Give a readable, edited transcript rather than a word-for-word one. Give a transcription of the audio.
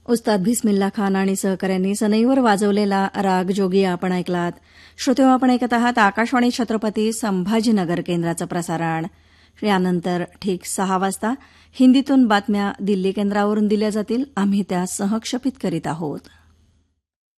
उस्ताद बिस्मिल्ला खान आणि सहकाऱ्यांनी सनईवर वाजवलेला राग जोगी आपण ऐकलात. श्रोतेहो, आपण ऐकत आहात आकाशवाणी छत्रपती संभाजीनगर केंद्राचं प्रसारण. यानंतर ठीक 6 वाजता हिंदीतून बातम्या दिल्ली केंद्रावरून दिल्या जातील. आम्ही त्या सहक्षेपित करीत आहोत.